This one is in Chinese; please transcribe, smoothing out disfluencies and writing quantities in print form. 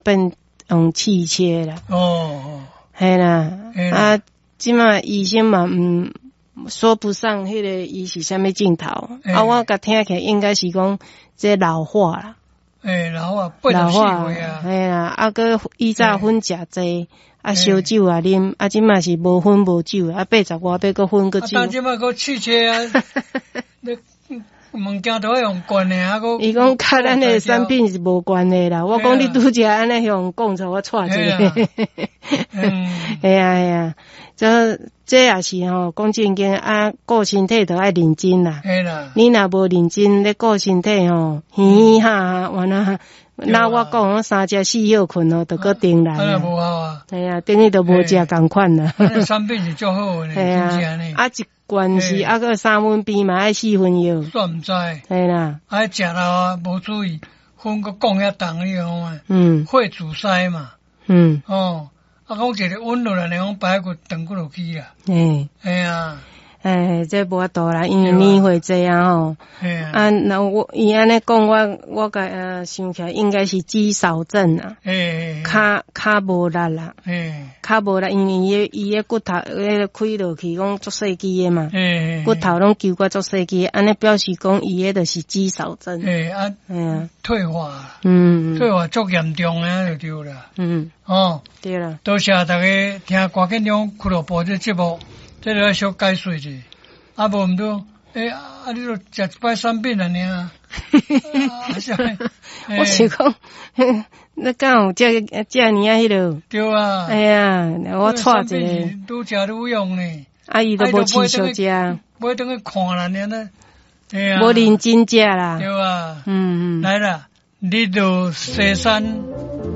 变用气切啦。 哦， 系啦，啊，即马医生嘛，说不上迄个伊是啥物镜头，我甲听起来应该是讲这老化啦。 老化84岁啊， 系啦，啊个以早薰食济，啊烧酒啊啉，啊即马是无薰无酒，啊80外要搁薰搁酒。 啊，即马搁气切啊，你物件都要用罐的啊，搁。 伊讲甲咱的产品是无关的啦，我讲你拄则安尼向讲出我错者。系啊，这也是吼，讲正经啊，顾身体都爱认真啦。 系啦， 你若无认真咧顾身体吼，嘻嘻哈哈，完啦，那我讲3食4休困哦，就搁定来啦。 无好啊。 系啊，等于都无食共款啦。 产品是足好的， 系啊，啊一罐是啊个3分边嘛爱4分药。 算毋知。 系啦， 啊食了啊，无注意，薰搁降遐重你讲嘛。血阻塞嘛。哦。啊，讲一个温落来，讲排骨长骨落去啦。哎啊， 这无法度啦，因为年岁济啊吼。啊，那伊安尼讲，我甲想起来应该是肌少症啊。骹无力啦。骹无力，因为伊个骨头开落去，讲足细肌的嘛。骨头拢揪过足细肌，安尼表示讲伊个就是肌少症。 退化。退化足严重啊，就对啦。哦， 对啦。 多谢大家听关键中俱乐部这节目，这个小解说者。啊，无毋多，你都食一摆产品了呢？ 我是讲，你敢有这年啊？迄落对啊。 哎呀，我错一个。 愈食愈用呢。 啊，伊都无持续食。 买等去看啦，呢。 无认真食啦。 对啊。来啦，你都西山。